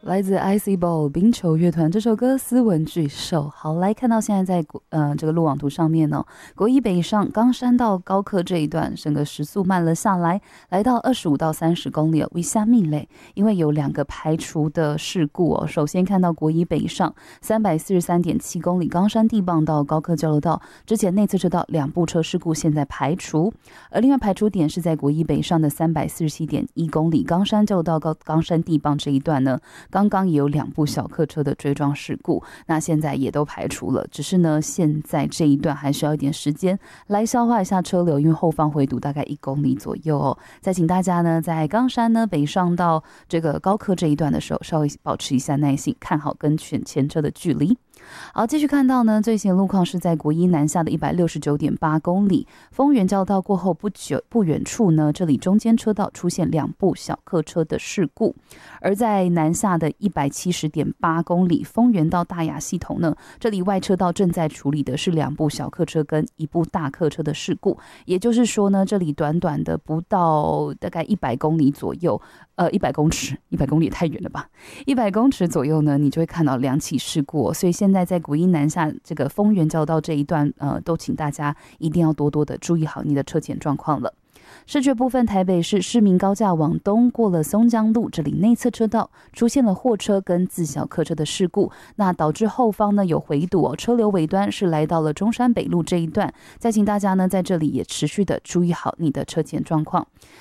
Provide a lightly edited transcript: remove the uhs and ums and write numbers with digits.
来自 IC Ball 冰球乐团这首歌《斯文巨兽》。好，来看到现在在这个路网图上面呢，国一北上冈山到高科这一段，整个时速慢了下来，来到25到30公里。为虾米嘞？因为有2个排除的事故哦。首先看到国一北上343.7公里，冈山地磅到高科交流道之前内侧车道2部车事故现在排除，而另外排除点是在国一北上的347.1公里，冈山交流道到冈山地磅这一段呢。刚刚也有2部小客车的追撞事故，那现在也都排除了，只是呢，现在这一段还需要一点时间来消化一下车流，因为后方回堵大概1公里左右哦。再请大家呢，在冈山呢北上到这个高科这一段的时候，稍微保持一下耐性，看好跟前车的距离。好，继续看到呢，最新路况是在国一南下的169.8公里，丰原交流道过后不远处呢，这里中间车道出现2部小客车的事故，而在南下的170.8公里，丰原到大雅系统呢，这里外车道正在处理的是2部小客车跟1部大客车的事故，也就是说呢，这里短短的不到大概100公里左右，100公尺，100公里也太远了吧，100公尺左右呢，你就会看到2起事故哦，所以现在在国一南下这个丰原交流道这一段，都请大家一定要多多的注意好你的车前状况了。视觉部分，台北市市民高架往东过了松江路，这里内侧车道出现了货车跟自小客车的事故，那导致后方呢有回堵哦，车流尾端是来到了中山北路这一段，再请大家呢在这里也持续的注意好你的车前状况。